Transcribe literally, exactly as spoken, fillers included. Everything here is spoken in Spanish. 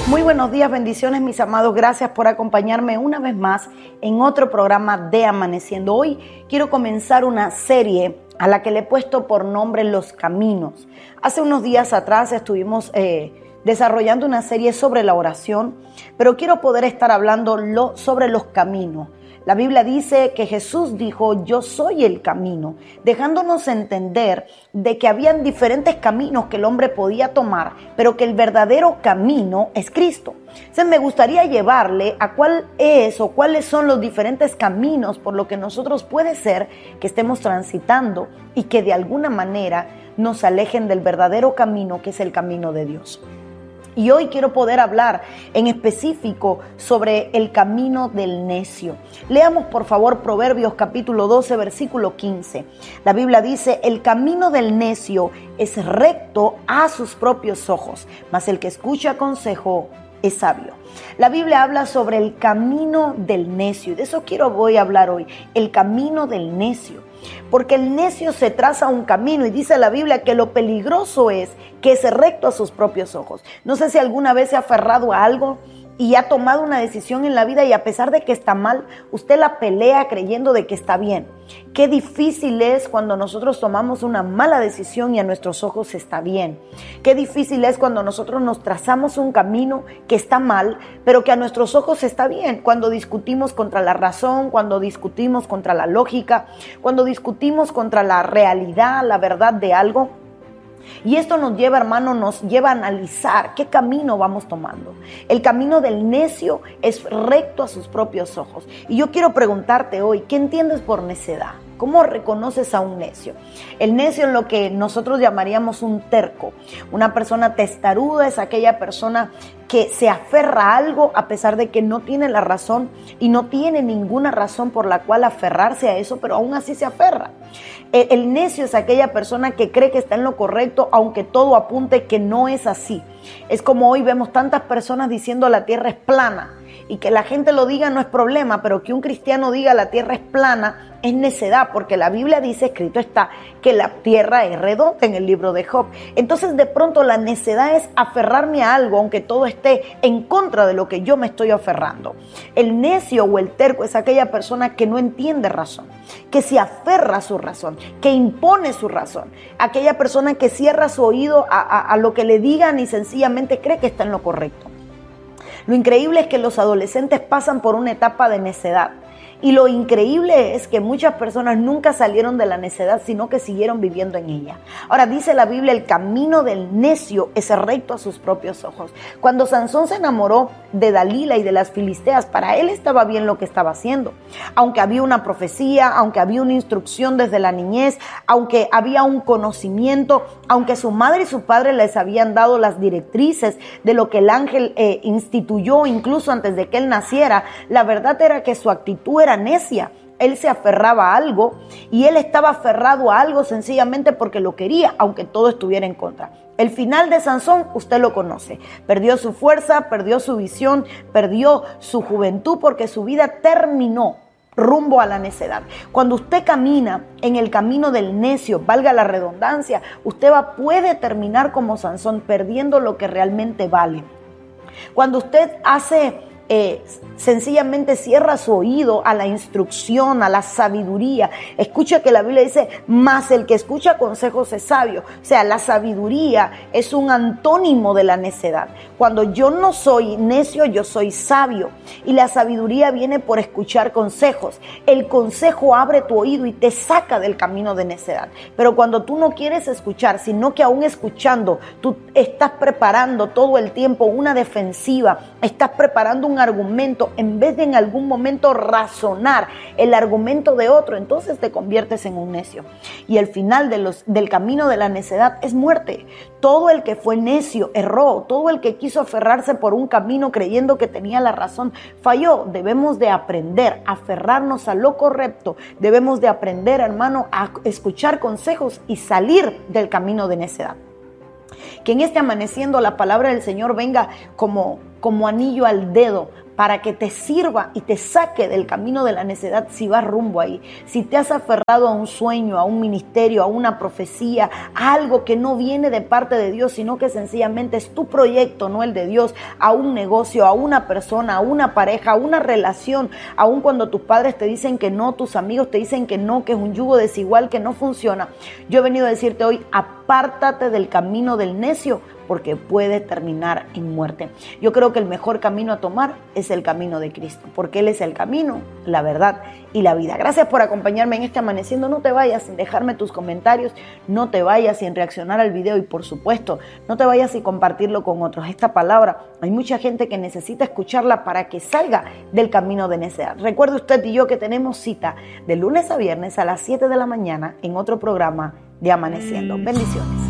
Muy buenos días, bendiciones mis amados, gracias por acompañarme una vez más en otro programa de Amaneciendo. Hoy quiero comenzar una serie a la que le he puesto por nombre Los Caminos. Hace unos días atrás estuvimos eh, desarrollando una serie sobre la oración, pero quiero poder estar hablando lo, sobre los caminos. La Biblia dice que Jesús dijo, yo soy el camino, dejándonos entender de que habían diferentes caminos que el hombre podía tomar, pero que el verdadero camino es Cristo. Entonces me gustaría llevarle a cuál es o cuáles son los diferentes caminos por lo que nosotros puede ser que estemos transitando y que de alguna manera nos alejen del verdadero camino que es el camino de Dios. Y hoy quiero poder hablar en específico sobre el camino del necio. Leamos por favor Proverbios capítulo doce, versículo quince. La Biblia dice, el camino del necio es recto a sus propios ojos, mas el que escucha consejo es sabio. La Biblia habla sobre el camino del necio y de eso quiero voy a hablar hoy, el camino del necio. Porque el necio se traza un camino y dice la Biblia que lo peligroso es que es recto a sus propios ojos. No sé si alguna vez se ha aferrado a algo y ha tomado una decisión en la vida y a pesar de que está mal, usted la pelea creyendo de que está bien. Qué difícil es cuando nosotros tomamos una mala decisión y a nuestros ojos está bien. Qué difícil es cuando nosotros nos trazamos un camino que está mal, pero que a nuestros ojos está bien. Cuando discutimos contra la razón, cuando discutimos contra la lógica, cuando discutimos contra la realidad, la verdad de algo. Y esto nos lleva, hermano, nos lleva a analizar qué camino vamos tomando. El camino del necio es recto a sus propios ojos. Y yo quiero preguntarte hoy, ¿qué entiendes por necedad? ¿Cómo reconoces a un necio? El necio es lo que nosotros llamaríamos un terco. Una persona testaruda es aquella persona que se aferra a algo a pesar de que no tiene la razón y no tiene ninguna razón por la cual aferrarse a eso, pero aún así se aferra. El, el necio es aquella persona que cree que está en lo correcto, aunque todo apunte que no es así. Es como hoy vemos tantas personas diciendo la tierra es plana. Y que la gente lo diga no es problema, pero que un cristiano diga la tierra es plana es necedad, porque la Biblia dice, escrito está, que la tierra es redonda en el libro de Job. Entonces de pronto la necedad es aferrarme a algo, aunque todo esté en contra de lo que yo me estoy aferrando. El necio o el terco es aquella persona que no entiende razón, que se aferra a su razón, que impone su razón. Aquella persona que cierra su oído a, a, a lo que le digan y sencillamente cree que está en lo correcto. Lo increíble es que los adolescentes pasan por una etapa de necedad. Y lo increíble es que muchas personas nunca salieron de la necedad, sino que siguieron viviendo en ella. Ahora dice la Biblia, el camino del necio es recto a sus propios ojos. Cuando Sansón se enamoró de Dalila y de las filisteas, para él estaba bien lo que estaba haciendo. Aunque había una profecía, aunque había una instrucción desde la niñez, aunque había un conocimiento, aunque su madre y su padre les habían dado las directrices de lo que el ángel eh, instituyó incluso antes de que él naciera, la verdad era que su actitud era necia. Él se aferraba a algo y él estaba aferrado a algo sencillamente porque lo quería, aunque todo estuviera en contra. El final de Sansón, usted lo conoce. Perdió su fuerza, perdió su visión, perdió su juventud porque su vida terminó rumbo a la necedad. Cuando usted camina en el camino del necio, valga la redundancia, usted va, puede terminar como Sansón, perdiendo lo que realmente vale. Cuando usted hace... Eh, sencillamente cierra su oído a la instrucción, a la sabiduría. Escucha que la Biblia dice, mas el que escucha consejos es sabio. O sea, la sabiduría es un antónimo de la necedad. Cuando yo no soy necio, yo soy sabio. Y la sabiduría viene por escuchar consejos. El consejo abre tu oído y te saca del camino de necedad. Pero cuando tú no quieres escuchar, sino que aún escuchando, tú estás preparando todo el tiempo una defensiva, estás preparando un argumento, en vez de en algún momento razonar el argumento de otro, entonces te conviertes en un necio. Y el final de los, del camino de la necedad es muerte. Todo el que fue necio erró, todo el que quiso aferrarse por un camino creyendo que tenía la razón falló. Debemos de aprender a aferrarnos a lo correcto, debemos de aprender, hermano, a escuchar consejos y salir del camino de necedad. Que en este amaneciendo la palabra del Señor venga como como anillo al dedo para que te sirva y te saque del camino de la necedad si vas rumbo ahí. Si te has aferrado a un sueño, a un ministerio, a una profecía, a algo que no viene de parte de Dios, sino que sencillamente es tu proyecto, no el de Dios, a un negocio, a una persona, a una pareja, a una relación, aun cuando tus padres te dicen que no, tus amigos te dicen que no, que es un yugo desigual, que no funciona. Yo he venido a decirte hoy, apártate del camino del necio, porque puede terminar en muerte. Yo creo que el mejor camino a tomar es el camino de Cristo, porque Él es el camino, la verdad y la vida. Gracias por acompañarme en este Amaneciendo. No te vayas sin dejarme tus comentarios, no te vayas sin reaccionar al video y, por supuesto, no te vayas sin compartirlo con otros. Esta palabra, hay mucha gente que necesita escucharla para que salga del camino de necedad. Recuerde usted y yo que tenemos cita de lunes a viernes a las siete de la mañana en otro programa de Amaneciendo. Bendiciones.